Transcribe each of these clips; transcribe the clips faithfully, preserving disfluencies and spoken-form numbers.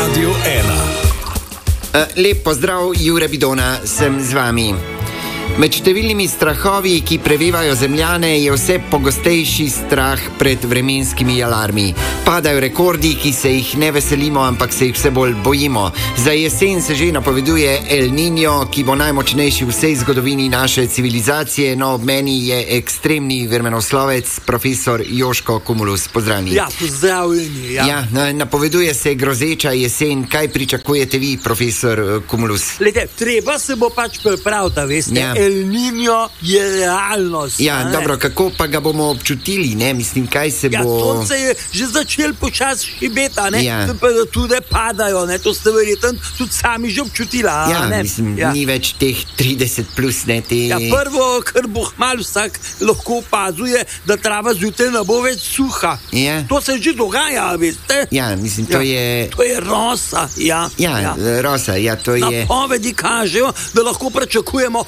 Radio ena. Lep pozdrav, Jure Bidona, sem z vami. Med številnimi strahovi, ki prevevajo Zemljane, je vse pogostejši strah pred vremenskimi alarmi. Padajo rekordi, ki se jih ne veselimo, ampak se jih vse bolj bojimo. Za jesen se že napoveduje El Niño, ki bo najmočnejši v vsej zgodovini naše civilizacije. No, ob meni je ekstremni vremenoslovec, profesor Joško Kumulus. Pozdravljeni. Ja, pozdravljeni. Ja. Ja, na, napoveduje se grozeča jesen. Kaj pričakujete vi, profesor Kumulus? Lejte, treba se bo pač pripraviti, veste. Ja. El Niño je realnost. Ja, dobro, kako pa ga bomo občutili, ne? Mislim, kaj se ja, bo... Ja, sonce je že začel počasi šibeti, ne? Ja. Temperature padajo, ne? To ste verjetno tudi sami že občutila, ja, ne? Mislim, ja. Ni več teh trideset plus, ne? Te... Ja, prvo, kar bo hmal vsak lahko opazuje, da trava zjutraj ne bo več suha. Ja. To se že dogaja, veste? Ja, mislim, to ja. je... To je rosa, ja. Ja, ja. rosa, ja, to je... Napovedi kažejo, da lahko pričakujemo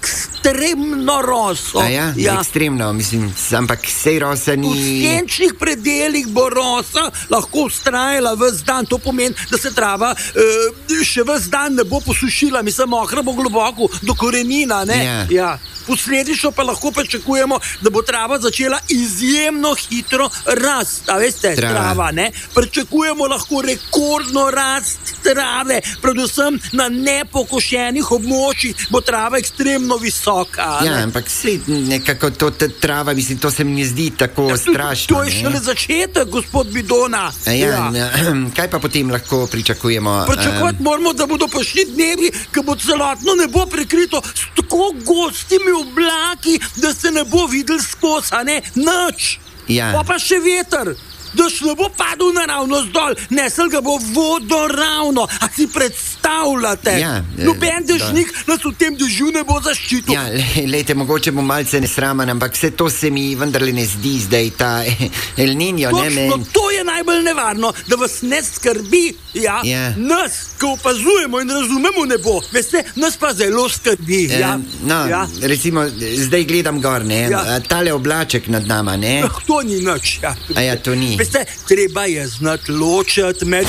ekstremno roso. A ja, ja. ekstremno, mislim, ampak sej rosa ni... V senčnih predeljih bo rosa lahko vztrajala ves dan. To pomeni, da se trava uh, še ves dan ne bo posušila, mislim, mokra bo globoko do korenina, ne? Ja. Ja. Posledično pa lahko pričakujemo, da bo trava začela izjemno hitro rast. A veste, trava, trava ne? Pričakujemo lahko rekordno rast trave, predvsem na nepokošenih območjih bo trava ekstremno visoka. Ja, ne? ampak sej nekako to trava, mislim, to se mi ne zdi tako ja, strašno. To je šele začetek, gospod Bidona. A ja, ja. Kaj pa potem lahko pričakujemo? Pričakovati um... moramo, da bodo prišli dnevi, ko bo celotno nebo prekrito s tako gostimi oblaki, da se ne bo videl skozi, a ne, nič. Ja. Pa pa še veter, daš ne bo padel naravno zdol, nesel ga bo vodoravno. A si predstavljate? Ja, noben dežnik nas v tem dežju ne bo zaščitil. Ja, lejte, mogoče bom malce nesramen, ampak vse to se mi vendarle ne zdi zdaj, ta El Niño, ne men. Točno, to je najbolj nevarno, da vas ne skrbi, ja, ja. Nas, ko opazujemo in razumemo nebo, veste, nas pa zelo skrbi, ja. E, no, ja. recimo, zdaj gledam gor, ne, ja. Tale oblaček nad nama, ne. Eh, to ni nič, ja. A ja, to ni. Veste, treba je znati ločati med...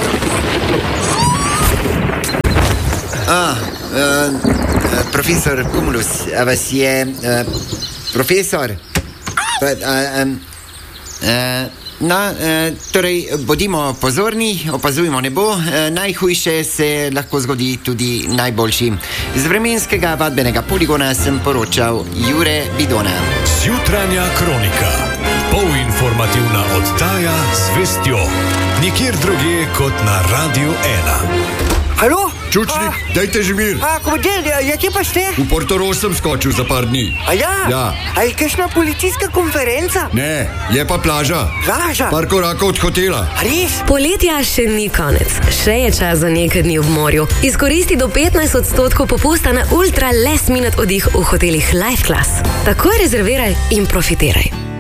Ah, uh, profesor Kumulus, a vas je... Uh, profesor? Uh, um, uh, no, uh, torej, bodimo pozorni, opazujmo nebo, uh, najhujše se lahko zgodi tudi najboljšim. Z vremenskega vadbenega poligona sem poročal Jure Bidona. Jutranja kronika. Polinformativna oddaja z vestjo. Nikjer drugje kot na Radio ena. Halo? Čučnik, a, dajte že mir. A, komandir, ja, kje pa ste? V Portorož sem skočil za par dni. A ja? Ja. A je kakšna policijska konferenca? Ne, je pa plaža. Plaža? Par korakov od hotela. A res? Poletja še ni konec. Še je čas za nekaj dni v morju. Izkoristi do petnajst odstotkov popusta na ultra last minute oddih v hotelih Life Class. Takoj rezerviraj in profitiraj.